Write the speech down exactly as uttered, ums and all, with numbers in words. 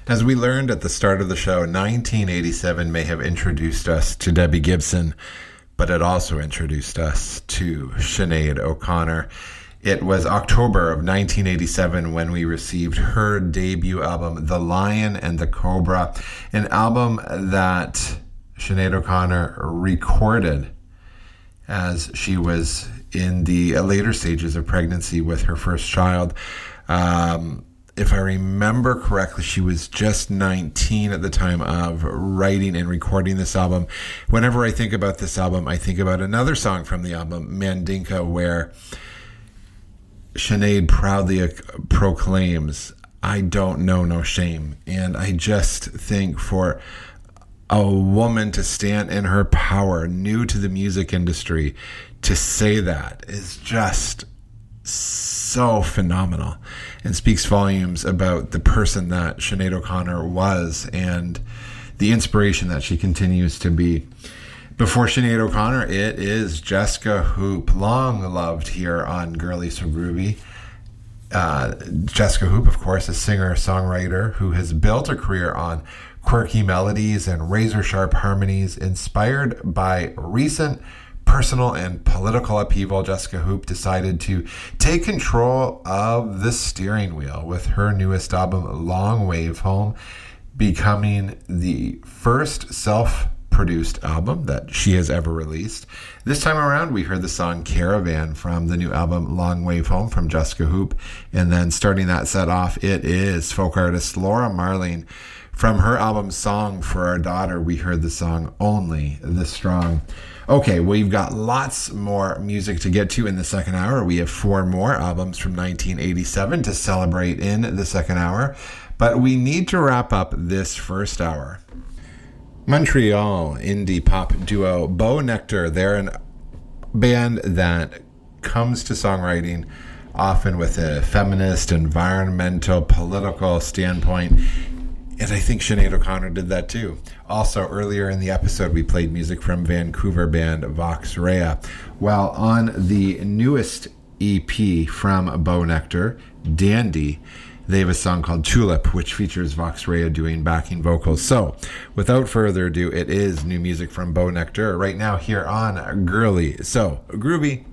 As we learned at the start of the show, nineteen eighty-seven may have introduced us to Debbie Gibson, but it also introduced us to Sinead O'Connor. It was October of nineteen eighty-seven when we received her debut album, The Lion and the Cobra, an album that Sinead O'Connor recorded as she was in the later stages of pregnancy with her first child. Um, if I remember correctly, she was just nineteen at the time of writing and recording this album. Whenever I think about this album, I think about another song from the album, Mandinka, where Sinead proudly proclaims, "I don't know no shame." And I just think for a woman to stand in her power, new to the music industry, to say that is just so phenomenal and speaks volumes about the person that Sinead O'Connor was and the inspiration that she continues to be. Before Sinead O'Connor, it is Jessica Hoop, long loved here on Girly So Groovy. Uh, Jessica Hoop, of course, a singer-songwriter who has built a career on quirky melodies and razor-sharp harmonies. Inspired by recent personal and political upheaval, Jessica Hoop decided to take control of the steering wheel with her newest album, Long Wave Home, becoming the first self-produced album that she has ever released. This time around, we heard the song Caravan from the new album Long Wave Home from Jessica Hoop. And then starting that set off, it is folk artist Laura Marling. From her album Song for Our Daughter, we heard the song Only the Strong. Okay, we've got lots more music to get to in the second hour. We have four more albums from nineteen eighty-seven to celebrate in the second hour, but we need to wrap up this first hour. Montreal indie pop duo Beau Nectar. They're a band that comes to songwriting often with a feminist, environmental, political standpoint. And I think Sinead O'Connor did that too. Also, earlier in the episode, we played music from Vancouver band Vox Rea. While on the newest E P from Beau Nectar, Dandy, they have a song called Tulip, which features Vox Rea doing backing vocals. So, without further ado, it is new music from Beau Nectar right now here on Girly So Groovy.